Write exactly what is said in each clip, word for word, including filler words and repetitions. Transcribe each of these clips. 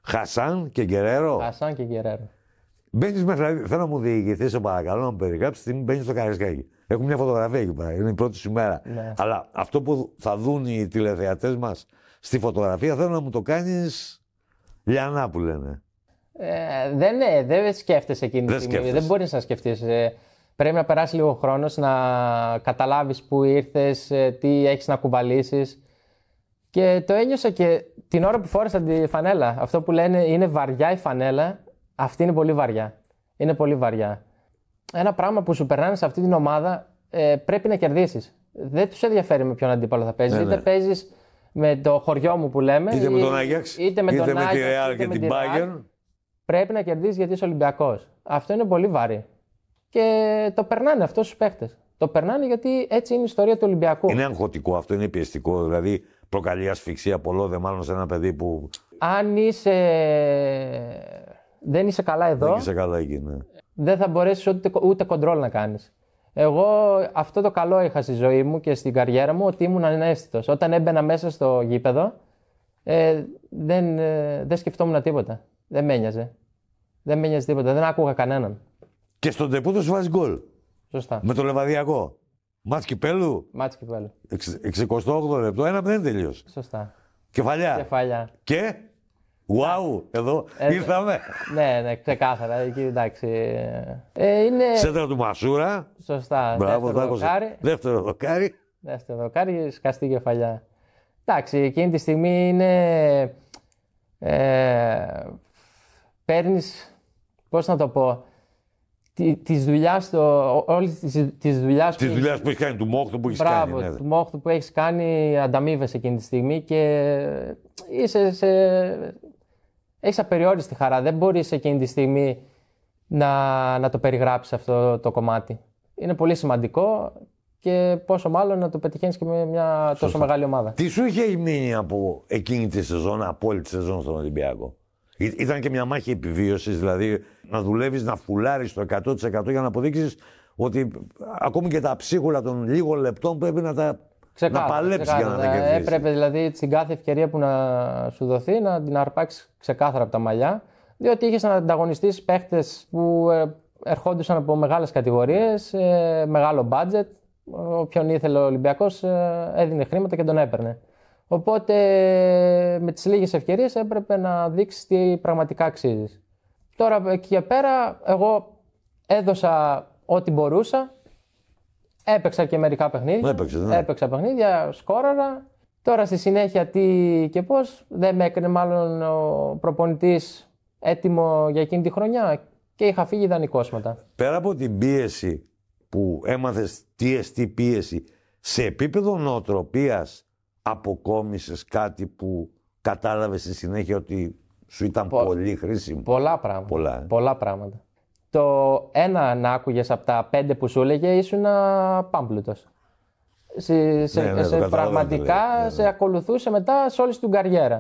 Χασάν και Γκερέρο. Χασάν και Γκερέρο. Μπαίνεις μέσα, δηλαδή, θέλω να μου διηγηθεί, σε παρακαλώ, να μου περιγράψει τη στιγμή μπαίνεις στο Καραϊσκάκι. Έχουμε μια φωτογραφία εκεί πέρα, είναι η πρώτη σου μέρα. Ναι. Αλλά αυτό που θα δουν οι τηλεθεατές μας στη φωτογραφία θέλω να μου το κάνεις λιανά που λένε. Ε, δεν, ναι, δεν σκέφτεσαι εκείνη τη Δεν στιγμή. σκέφτεσαι. Δεν μπορείς να σκεφτείς. Ε, πρέπει να περάσει λίγο χρόνος να καταλάβεις που ήρθες, ε, τι έχεις να κουβαλήσεις. Και το ένιωσα και την ώρα που φόρεσα τη φανέλα. Αυτό που λένε είναι βαριά η φανέλα, αυτή είναι πολύ βαριά. Είναι πολύ βαριά. Ένα πράγμα που σου περνάνε σε αυτή την ομάδα ε, πρέπει να κερδίσεις. Δεν τους ενδιαφέρει με ποιον αντίπαλο θα παίζεις. Ναι, είτε ναι. παίζεις με το χωριό μου που λέμε, Είτε με ή- τον Άγιαξ, είτε με, είτε τον με τη Άγιαξ, Ρεάλ είτε και με την τη Ρεάλ. Bayern. Πρέπει να κερδίσεις γιατί είσαι Ολυμπιακός. Αυτό είναι πολύ βαρύ. Και το περνάνε αυτό στους παίχτες. Το περνάνε γιατί έτσι είναι η ιστορία του Ολυμπιακού. Είναι αγχωτικό αυτό, είναι πιεστικό. Δηλαδή προκαλεί ασφυξία πολλό, δε μάλλον σε ένα παιδί που Αν είσαι... δεν είσαι καλά εδώ, δεν είσαι καλά εκεί. Ναι. δεν θα μπορέσεις ούτε, ούτε κοντρόλ να κάνεις. Εγώ αυτό το καλό είχα στη ζωή μου και στην καριέρα μου, ότι ήμουν αναίσθητος. Όταν έμπαινα μέσα στο γήπεδο, ε, δεν, ε, δεν σκεφτόμουν τίποτα. Δεν με ένοιαζε. Δεν με ένοιαζε τίποτα. Δεν άκουγα κανέναν. Και στον τεπούτο σου βάζει γκολ. Σωστά. Με το Λεβαδιακό. Μάτς κυπέλου. Μάτς κυπέλλου. εξηκοστό όγδοο λεπτό, ένα δεν τελείωσε. Σωστά. Κεφαλιά. Κεφαλιά. Και. Wow, εδώ Ε, ήρθαμε. Ναι, ναι, ξεκάθαρα. Εκεί εντάξει. Ε, είναι. Σέντρα του Μασούρα. Σωστά. Μπράβο, δεύτερο δάκωσε. δοκάρι. Δεύτερο δοκάρι. Δεύτερο δοκάρι, σκαστή κεφαλιά. Εντάξει, εκείνη τη στιγμή είναι. Ε, παίρνεις. Πώς να το πω. Τη της δουλειάς, όλη της, της δουλειάς Τη δουλειά που έχει κάνει, του μόχτου που έχει κάνει. Μπράβο, Ναι. του μόχτου που έχεις κάνει, ανταμείβεσαι εκείνη τη στιγμή και είσαι σε... έχεις απεριόριστη χαρά. Δεν μπορείς εκείνη τη στιγμή να, να το περιγράψεις αυτό το κομμάτι. Είναι πολύ σημαντικό και πόσο μάλλον να το πετυχαίνεις και με μια τόσο Σωστά. μεγάλη ομάδα. Τι σου είχε μείνει από εκείνη τη σεζόν, από όλη τη σεζόν στον Ολυμπιακό? Ή- Ήταν και μια μάχη επιβίωσης, δηλαδή να δουλεύεις, να φουλάρεις το εκατό τοις εκατό για να αποδείξεις ότι ακόμη και τα ψίχουλα των λίγων λεπτών πρέπει να τα να παλέψεις για να τα κερδίσεις. Έπρεπε δηλαδή στην κάθε ευκαιρία που να σου δοθεί να την αρπάξεις ξεκάθαρα από τα μαλλιά, διότι είχες να ανταγωνιστείς παίχτες που ε, ερχόντουσαν από μεγάλες κατηγορίες, ε, μεγάλο budget. Όποιον ήθελε ο Ολυμπιακός ε, έδινε χρήματα και τον έπαιρνε. Οπότε με τις λίγες ευκαιρίες έπρεπε να δείξεις τι πραγματικά αξίζεις. Τώρα εκεί και πέρα εγώ έδωσα ό,τι μπορούσα. Έπαιξα και μερικά παιχνίδια. Έπαιξες, ναι. Έπαιξα παιχνίδια, σκόραρα. Τώρα στη συνέχεια τι και πώς δεν με έκανε μάλλον ο προπονητής έτοιμο για εκείνη τη χρονιά και είχα φύγει δανεικός μετά. Πέρα από την πίεση που έμαθες τι εστί πίεση, σε επίπεδο νοοτροπίας αποκόμισες κάτι που κατάλαβες στη συνέχεια ότι σου ήταν Πο- πολύ χρήσιμο? Πολλά πράγματα. Πολλά, ε. Πολλά πράγματα. Το ένα να άκουγες από τα πέντε που σου έλεγε ήσουν πάμπλουτος. Σε, σε, Ναι, ναι, το σε καταλαβαίνω τι πραγματικά λέει. Ναι, ναι. σε ακολουθούσε μετά σε όλη σου την καριέρα.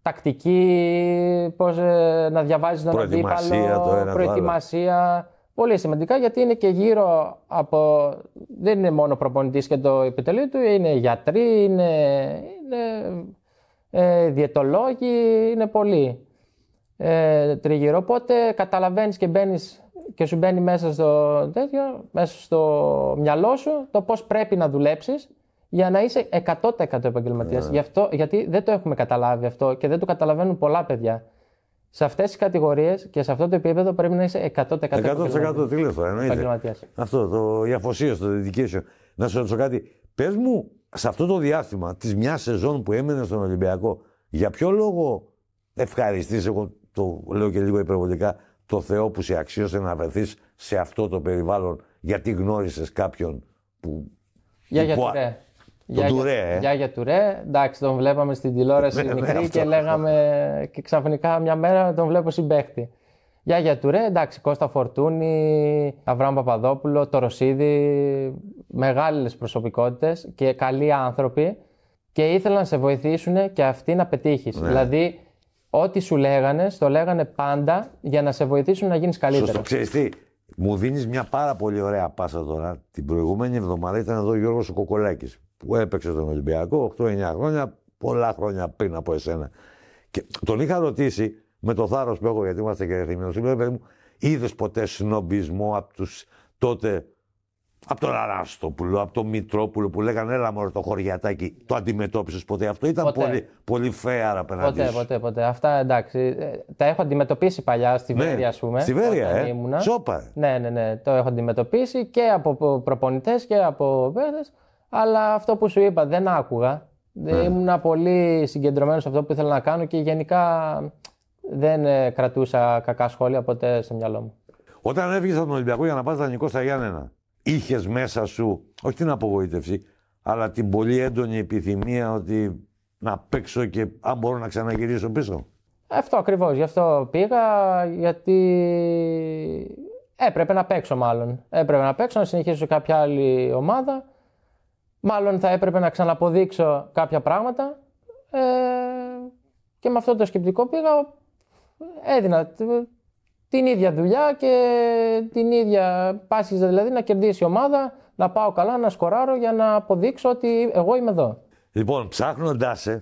Τακτική, πώς ε, να διαβάζεις τον Προετοιμασία, αντίπαλο, το ένα, το προετοιμασία. Πολύ σημαντικά γιατί είναι και γύρω από. Δεν είναι μόνο προπονητής και το επιτελείο του, είναι γιατροί, είναι, είναι ε, διαιτολόγοι, είναι πολλοί ε, τριγύρω. Οπότε καταλαβαίνεις και μπαίνεις και σου μπαίνει μέσα στο, τέτοιο, μέσα στο μυαλό σου το πώς πρέπει να δουλέψεις για να είσαι εκατό τοις εκατό επαγγελματίας. Γι' αυτό, γιατί δεν το έχουμε καταλάβει αυτό και δεν το καταλαβαίνουν πολλά παιδιά. Σε αυτές τις κατηγορίες και σε αυτό το επίπεδο πρέπει να είσαι εκατό τοις εκατό εκατό τοις εκατό τι λέω τώρα, εννοείται. επαγγελματίας. Αυτό, το, η αφοσίωση, το dedication. Να σου ρωτήσω κάτι. Πες μου, σε αυτό το διάστημα της μια σεζόν που έμενε στον Ολυμπιακό, για ποιο λόγο ευχαριστείς, εγώ το λέω και λίγο υπερβολικά, το Θεό που σε αξίωσε να βρεθείς σε αυτό το περιβάλλον, γιατί γνώρισες κάποιον που. Γιάγια που- Τουρέ. Τον Τουρέ, ε. Γιάγια Τουρέ. Εντάξει, τον βλέπαμε στην τηλεόραση Ναι, ναι, μικρή αυτό. και λέγαμε και ξαφνικά μια μέρα τον βλέπω συμπαίχτη. Γιάγια Τουρέ, εντάξει, Κώστα Φορτούνη, Αβραάμ Παπαδόπουλο, το Ρωσίδη, μεγάλες προσωπικότητες και καλοί άνθρωποι και ήθελαν να σε βοηθήσουν και αυτοί να πετύχεις. Ναι. Δηλαδή, ό,τι σου λέγανε, το λέγανε πάντα για να σε βοηθήσουν να γίνεις καλύτερο. Σωστό, ξέρεις τι, μου δίνεις μια πάρα πολύ ωραία πάσα τώρα. Την προηγούμενη εβδομάδα ήταν εδώ ο Γιώργος ο Κοκολάκης, που έπαιξε στον Ολυμπιακό οκτώ εννιά χρόνια, πολλά χρόνια πριν από εσένα. Και τον είχα ρωτήσει με το θάρρος που έχω, γιατί είμαστε και εθνικοί, παιδί μου, είδες ποτέ σνομπισμό από τους τότε, από τον Αράστοπουλο, από τον Μητρόπουλο που λέγανε έλα μωρέ το χωριατάκι, το αντιμετώπισες ποτέ? Αυτό ήταν ποτέ. πολύ, πολύ fair απέναντι Ποτέ, σου. ποτέ, ποτέ. Αυτά εντάξει. Τα έχω αντιμετωπίσει παλιά στη Ναι, Βέρεια, ας πούμε. στη Βέρεια, ε. Ήμουνα. Σόπα. Ναι, ναι, ναι. Το έχω αντιμετωπίσει και από προπονητές και από παίκτες. Αλλά αυτό που σου είπα δεν άκουγα. Ναι. Ήμουνα πολύ συγκεντρωμένος σε αυτό που ήθελα να κάνω και γενικά δεν ε, κρατούσα κακά σχόλια ποτέ στο μυαλό μου. Όταν έφυγες από τον Ολυμπιακό για να πας δανεικό στα Γιάννενα, είχες μέσα σου, όχι την απογοήτευση, αλλά την πολύ έντονη επιθυμία ότι να παίξω και αν μπορώ να ξαναγυρίσω πίσω? Αυτό ακριβώς. Γι' αυτό πήγα, γιατί έπρεπε να παίξω μάλλον. Έπρεπε να παίξω, να συνεχίσω σε κάποια άλλη ομάδα. Μάλλον θα έπρεπε να ξαναποδείξω κάποια πράγματα. Ε, και με αυτό το σκεπτικό πήγα, έδινα την ίδια δουλειά και την ίδια πάσχιζα, δηλαδή να κερδίσει η ομάδα, να πάω καλά, να σκοράρω για να αποδείξω ότι εγώ είμαι εδώ. Λοιπόν, ψάχνοντάς σε,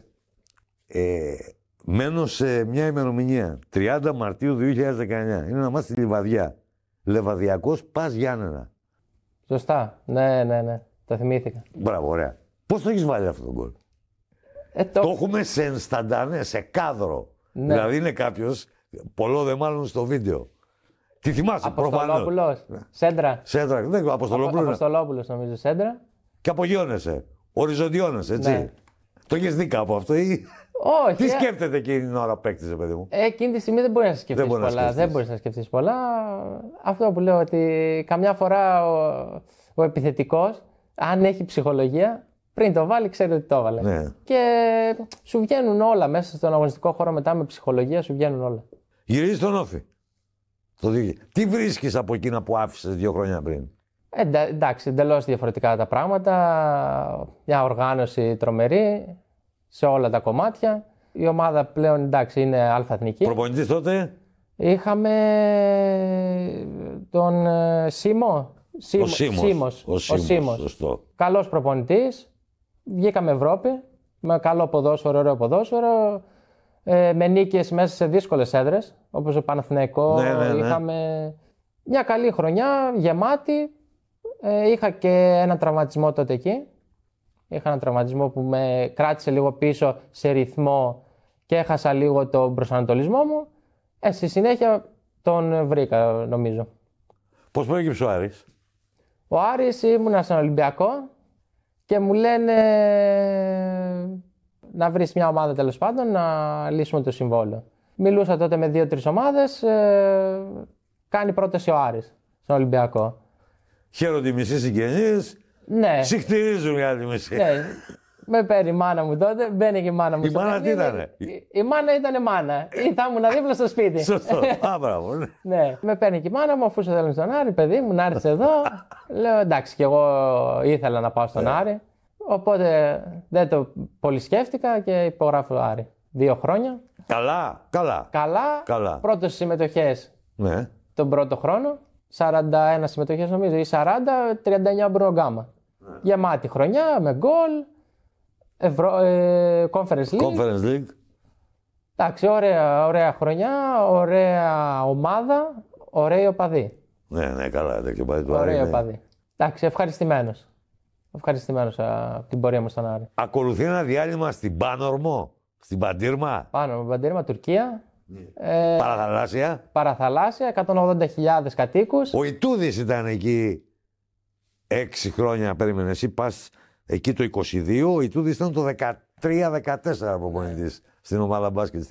ε, μένω σε μια ημερομηνία, τριάντα Μαρτίου δύο χιλιάδες δεκαεννιά. Είναι να είμαστε στη Λιβαδιά. Λεβαδιακός Πας Γιάννενα. Σωστά. Ναι, ναι, ναι. Το θυμήθηκα. Μπράβο, ωραία. Πώς το έχεις βάλει αυτό το γκολ? Ε, το... το έχουμε σε ενσταντανέ, σε κάδρο. Ναι. Δηλαδή είναι κάποιος, πολλό δε μάλλον στο βίντεο. Τι θυμάσαι, προφανώς. Αποστολόπουλος. Σέντρα. Σέντρα, δεν ξέρω, Αποστολόπουλος. Αποστολόπουλος νομίζω, σέντρα. Και απογειώνεσαι. Οριζοντιώνεσαι, έτσι. Ναι. Το έχεις δει κάπου αυτό ή... Όχι. Τι σκέφτεται εκείνη την ώρα παίκτης, παιδί μου? Ε, εκείνη τη στιγμή δεν μπορεί να σκεφτείς πολλά. Να δεν μπορεί να σκεφτείς πολλά. Αυτό που λέω, ότι καμιά φορά ο, ο επιθετικός, αν έχει ψυχολογία, πριν το βάλει, ξέρει ότι το έβαλε. Ναι. Και σου βγαίνουν όλα μέσα στον αγωνιστικό χώρο μετά με ψυχολογία, σου βγαίνουν όλα. Γυρίζει στον Όφη. Το τι βρίσκεις από εκείνα που άφησες δύο χρόνια πριν? Ε, εντάξει, εντελώς διαφορετικά τα πράγματα. Μια οργάνωση τρομερή σε όλα τα κομμάτια. Η ομάδα πλέον εντάξει είναι αλφαθνική. Προπονητής τότε? Είχαμε τον Σίμω. Ο Σίμος. Σίμος. Ο Σίμος. Καλός προπονητής. Βγήκαμε Ευρώπη με καλό ποδόσφαιρο, ωραίο ποδόσφαιρο. Ε, με νίκες μέσα σε δύσκολες έδρες, όπως ο Παναθηναϊκό. Ναι, ναι, ναι. Είχαμε μια καλή χρονιά, γεμάτη. Ε, είχα και έναν τραυματισμό τότε εκεί. Είχα έναν τραυματισμό που με κράτησε λίγο πίσω σε ρυθμό και έχασα λίγο τον προσανατολισμό μου. Ε, στη συνέχεια τον βρήκα, νομίζω. Πώς προέκυψε ο Άρης? Ο Άρης, ήμουνα στον Ολυμπιακό και μου λένε να βρεις μια ομάδα τέλος πάντων να λύσουμε το συμβόλαιο. Μιλούσα τότε με δύο-τρεις ομάδες, ε, κάνει πρόταση ο Άρης στον Ολυμπιακό. Χαίρονται οι μισοί συγγενείς, ναι. Συχτηρίζουν για τη μισή. Ναι. Με παίρνει η μάνα μου τότε, μπαίνει και η μάνα μου. Η μάνα τι ήτανε? Η, η μάνα ήταν μάνα. Ή θα ήμουν δίπλα στο σπίτι. Σωστό. Α, μπράβο. Ναι. Ναι. Με παίρνει και η μάνα μου, αφού σε θέλουν στον Άρη, παιδί μου, να έρθει εδώ. Λέω εντάξει, και εγώ ήθελα να πάω στον Άρη. Οπότε δεν το πολύ σκέφτηκα και υπογράφω Άρη. Δύο χρόνια. Καλά, καλά. Καλά. Καλά. Πρώτες συμμετοχές ναι. τον πρώτο χρόνο. σαράντα ένα συμμετοχές νομίζω ή σαράντα, τριάντα εννιά Μπρουνο Γκάμα. Ναι. Γεμάτη χρονιά με γκολ. Ευρω... Ε, Conference League. Conference League. Εντάξει, ωραία, ωραία χρονιά, ωραία ομάδα, ωραίοι οπαδοί. Ναι, ναι, καλά. Και οπαδοί του Άρη. Ωραίοι οπαδοί. Εντάξει, ευχαριστημένος. Ευχαριστημένος από την πορεία μου στον Άρη. Ακολουθεί ένα διάλειμμα στην Πάνορμο, στην Παντήρμα. Πάνορμο, Παντήρμα, Τουρκία. Ναι. Ε, παραθαλάσσια. Παραθαλάσσια, εκατόν ογδόντα χιλιάδες κατοίκους. Ο Ιτούδης ήταν εκεί έξι χρόνια, περίμενε εσύ, πας εκεί το είκοσι δύο, ο Ιτούδης ήταν το δεκατρία δεκατέσσερα προπονητής στην ομάδα μπάσκετ.